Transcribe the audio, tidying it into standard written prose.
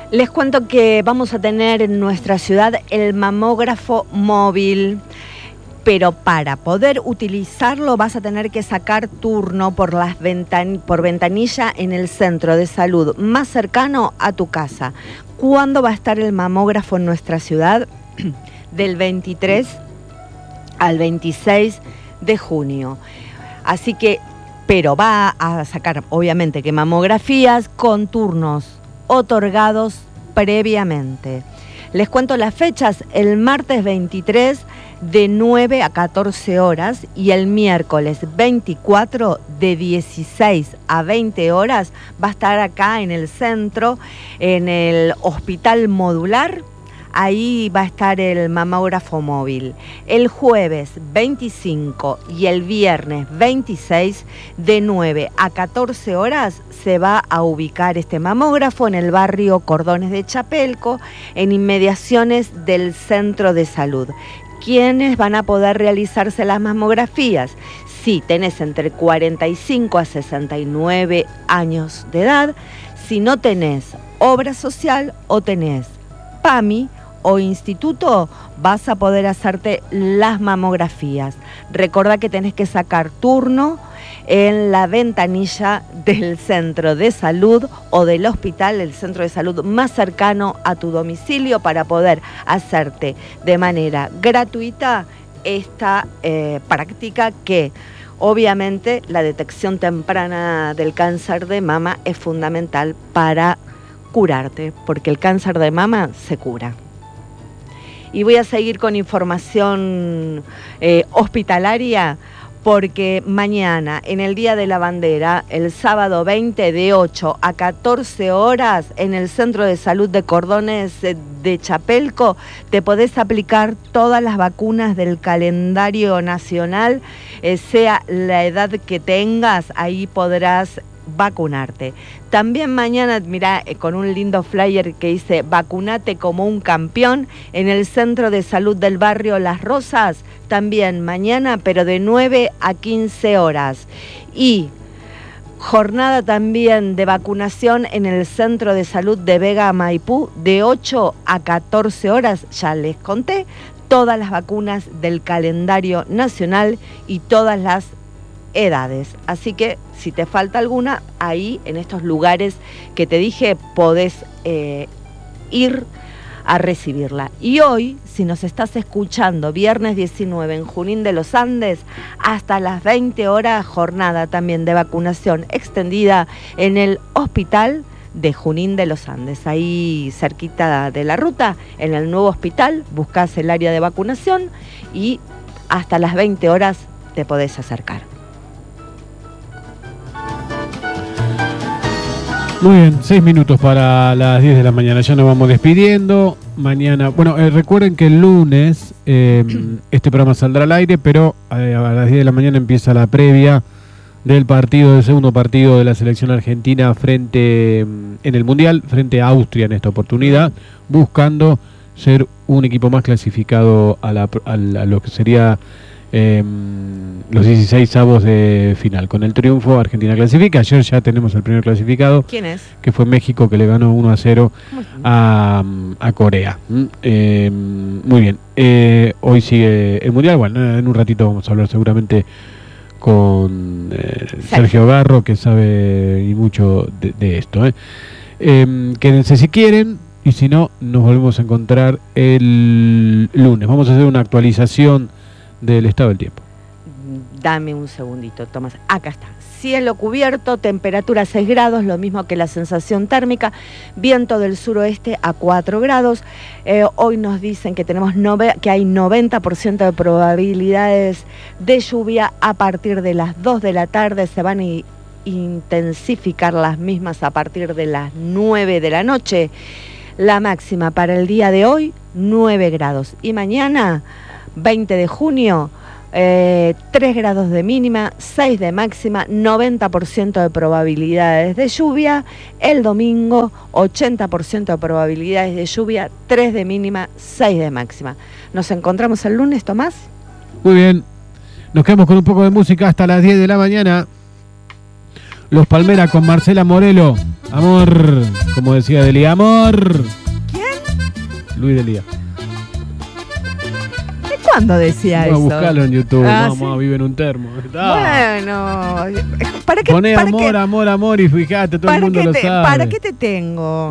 Les cuento que vamos a tener en nuestra ciudad el mamógrafo móvil, pero para poder utilizarlo vas a tener que sacar turno por ventanilla en el centro de salud más cercano a tu casa. ¿Cuándo va a estar el mamógrafo en nuestra ciudad? Del 23 al 26 de junio. Así que, pero va a sacar obviamente que mamografías con turnos otorgados previamente. Les cuento las fechas: el martes 23 de 9 a 14 horas y el miércoles 24 de 16 a 20 horas va a estar acá en el centro, en el Hospital Modular. Ahí va a estar el mamógrafo móvil. El jueves 25 y el viernes 26 de 9 a 14 horas se va a ubicar este mamógrafo en el barrio Cordones de Chapelco, en inmediaciones del centro de salud. ¿Quiénes van a poder realizarse las mamografías? Si tenés entre 45 a 69 años de edad, si no tenés obra social o tenés PAMI o instituto, vas a poder hacerte las mamografías. Recordá que tenés que sacar turno en la ventanilla del centro de salud o del hospital, el centro de salud más cercano a tu domicilio, para poder hacerte de manera gratuita esta práctica que obviamente la detección temprana del cáncer de mama es fundamental para curarte, porque el cáncer de mama se cura. Y voy a seguir con información hospitalaria, porque mañana, en el Día de la Bandera, el sábado 20 de 8 a 14 horas, en el Centro de Salud de Cordones de Chapelco, te podés aplicar todas las vacunas del calendario nacional, sea la edad que tengas, ahí podrás vacunarte. También mañana, mirá, con un lindo flyer que dice "Vacunate como un campeón", en el Centro de Salud del barrio Las Rosas, también mañana, pero de 9 a 15 horas. Y jornada también de vacunación en el Centro de Salud de Vega Maipú, de 8 a 14 horas, ya les conté, todas las vacunas del calendario nacional y todas las edades. Así que si te falta alguna, ahí en estos lugares que te dije podés ir a recibirla. Y hoy, si nos estás escuchando, viernes 19 en Junín de los Andes, hasta las 20 horas, jornada también de vacunación extendida en el hospital de Junín de los Andes, ahí cerquita de la ruta, en el nuevo hospital, buscás el área de vacunación y hasta las 20 horas te podés acercar. Muy bien, 6 minutos para las 10 de la mañana, ya nos vamos despidiendo. Mañana, bueno, recuerden que el lunes este programa saldrá al aire, pero a las 10 de la mañana empieza la previa del segundo partido de la selección argentina en el Mundial, frente a Austria en esta oportunidad, buscando ser un equipo más clasificado a lo que sería los 16avos de final. Con el triunfo, Argentina clasifica. Ayer ya tenemos el primer clasificado. ¿Quién es? Que fue México, que le ganó 1-0 a Corea. Muy bien. Hoy sigue el Mundial. Bueno, en un ratito vamos a hablar seguramente con Sergio Garro, que sabe y mucho de esto. Quédense si quieren, y si no, nos volvemos a encontrar el lunes. Vamos a hacer una actualización del estado del tiempo. Dame un segundito, Tomás. Acá está. Cielo cubierto, temperatura 6 grados, lo mismo que la sensación térmica, viento del suroeste a 4 grados. Hoy nos dicen que que hay 90% de probabilidades de lluvia a partir de las 2 de la tarde. Se van a intensificar las mismas a partir de las 9 de la noche. La máxima para el día de hoy, 9 grados. Y mañana, 20 de junio, 3 grados de mínima, 6 de máxima, 90% de probabilidades de lluvia. El domingo, 80% de probabilidades de lluvia, 3 de mínima, 6 de máxima. Nos encontramos el lunes, Tomás. Muy bien, nos quedamos con un poco de música hasta las 10 de la mañana. Los Palmera con Marcela Morelo. Amor, como decía Delía, amor. ¿Quién? Luis Delía. ¿Cuándo decía eso? Buscalo en YouTube. ¿Sí? Vive en un termo. Bueno, ¿para qué? Poné amor, amor, amor y fíjate, todo el mundo lo sabe. ¿Para qué te tengo?